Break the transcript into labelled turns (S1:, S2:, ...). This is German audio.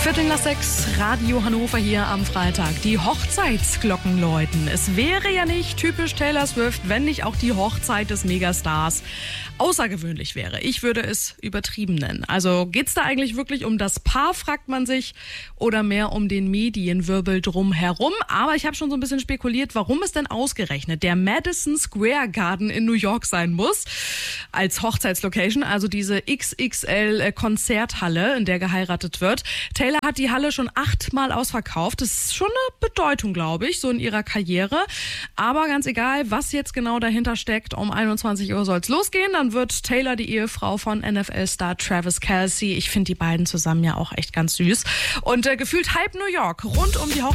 S1: 5:15, Radio Hannover hier am Freitag. Die Hochzeitsglocken läuten. Es wäre ja nicht typisch Taylor Swift, wenn nicht auch die Hochzeit des Megastars außergewöhnlich wäre. Ich würde es übertrieben nennen. Also geht's da eigentlich wirklich um das Paar, fragt man sich, oder mehr um den Medienwirbel drumherum? Aber ich habe schon so ein bisschen spekuliert, warum es denn ausgerechnet der Madison Square Garden in New York sein muss als Hochzeitslocation, also diese XXL-Konzerthalle, in der geheiratet wird. Taylor hat die Halle schon 8-mal ausverkauft. Das ist schon eine Bedeutung, glaube ich, so in ihrer Karriere. Aber ganz egal, was jetzt genau dahinter steckt, um 21 Uhr soll es losgehen. Dann wird Taylor die Ehefrau von NFL-Star Travis Kelce. Ich finde die beiden zusammen ja auch echt ganz süß. Und gefühlt halb New York rund um die Hochzeit